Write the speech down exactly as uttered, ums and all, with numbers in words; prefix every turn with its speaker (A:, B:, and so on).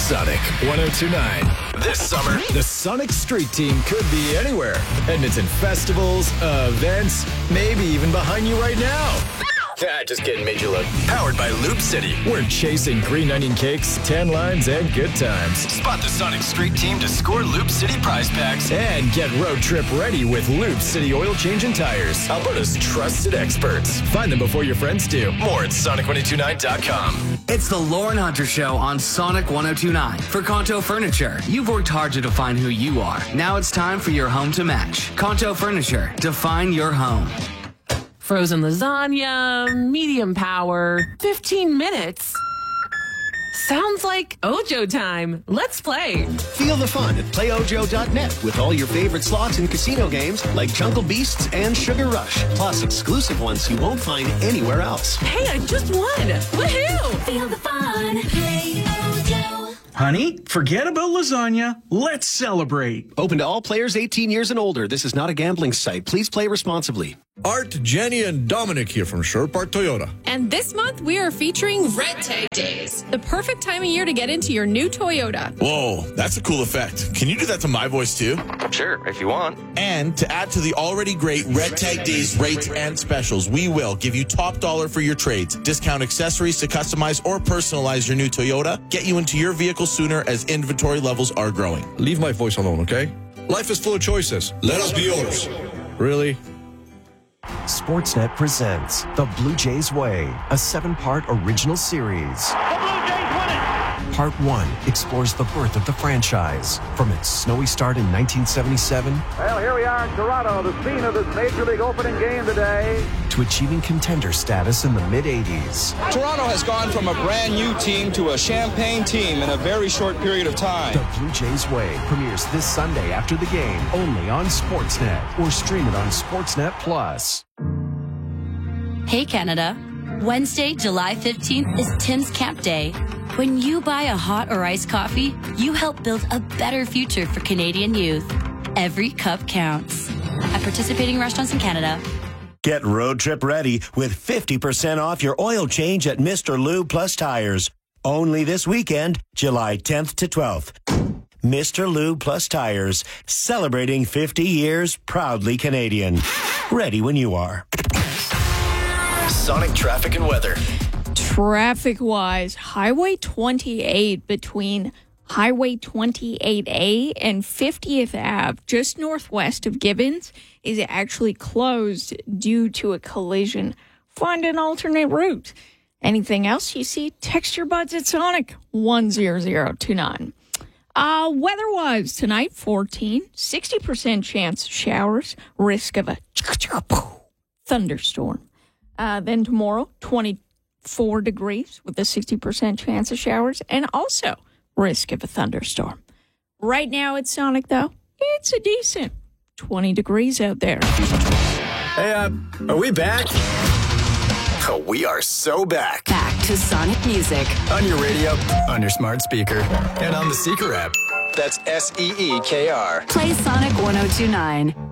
A: Sonic one oh two point nine. This summer, the Sonic Street Team could be anywhere. Edmonton festivals, events, maybe even behind you right now. Ah, just kidding, made you look. Powered by Loop City. We're chasing green onion cakes, tan lines, and good times. Spot the Sonic Street Team to score Loop City prize packs. And get road trip ready with Loop City oil change and tires. Alberta's trusted experts. Find them before your friends do. More at Sonic one oh two nine dot com.
B: It's the Lauren Hunter Show on Sonic one oh two point nine. For Conto Furniture, you've worked hard to define who you are. Now it's time for your home to match. Conto Furniture, define your home.
C: Frozen lasagna, medium power, fifteen minutes. Sounds like Ojo time. Let's play.
D: Feel the fun at play ojo dot net with all your favorite slots and casino games like Jungle Beasts and Sugar Rush, plus exclusive ones you won't find anywhere else.
C: Hey, I just won. Woohoo!
E: Feel the fun. Play Ojo.
F: Honey, forget about lasagna. Let's celebrate.
D: Open to all players eighteen years and older. This is not a gambling site. Please play responsibly.
G: Art, Jenny, and Dominic here from Sherwood Park Toyota.
H: And this month, we are featuring Red Tag Days, the perfect time of year to get into your new Toyota.
I: Whoa, that's a cool effect. Can you do that to my voice, too?
J: Sure, if you want.
I: And to add to the already great Red Tag Days rates and specials, we will give you top dollar for your trades, discount accessories to customize or personalize your new Toyota, get you into your vehicle sooner as inventory levels are growing.
G: Leave my voice alone, okay? Life is full of choices. Let us be yours. Really?
K: Sportsnet presents The Blue Jays Way, a seven-part original series.
L: The Blue Jays win it!
K: Part one explores the birth of the franchise, from its snowy start in nineteen seventy-seven.
M: Well, here we are in Toronto, the scene of this Major League opening game today.
K: To achieving contender status in the mid-eighties.
N: Toronto has gone from a brand new team to a champagne team in a very short period of time.
K: The Blue Jays Way premieres this Sunday after the game, only on Sportsnet, or stream it on Sportsnet Plus.
O: Hey Canada, Wednesday, July fifteenth is Tim's Camp Day. When you buy a hot or iced coffee, you help build a better future for Canadian youth. Every cup counts. At participating restaurants in Canada.
P: Get road trip ready with fifty percent off your oil change at Mister Lube Plus Tires. Only this weekend, July tenth to twelfth. Mister Lube Plus Tires, celebrating fifty years, proudly Canadian. Ready when you are.
A: Sonic traffic and weather.
Q: Traffic-wise, Highway twenty-eight between Highway twenty-eight A and fiftieth Avenue, just northwest of Gibbons, is actually closed due to a collision. Find an alternate route. Anything else you see, text your buds at Sonic one zero zero two nine. Uh, weather-wise, tonight, fourteen, sixty percent chance of showers, risk of a thunderstorm. Uh, then tomorrow, twenty-four degrees with a sixty percent chance of showers, and also risk of a thunderstorm. Right now at Sonic, though, it's a decent twenty degrees out there.
A: Hey, uh, are we back? Oh, we are so back.
O: Back to Sonic Music.
A: On your radio, on your smart speaker, and on the Seeker app. That's S E E K R.
O: Play Sonic one oh two point nine.